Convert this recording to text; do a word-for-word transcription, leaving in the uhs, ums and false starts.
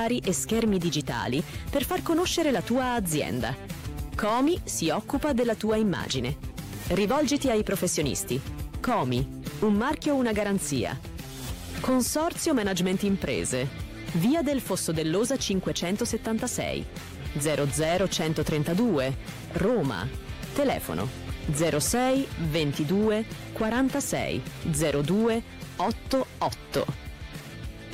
pubblicitari e schermi digitali per far conoscere la tua azienda. Comi si occupa della tua immagine. Rivolgiti ai professionisti. Comi, un marchio, una garanzia. Consorzio Management Imprese. Via del Fosso dell'Osa cinquecentosettantasei, zero zero centotrentadue, Roma. Telefono zero sei ventidue quarantasei zero due ottantotto.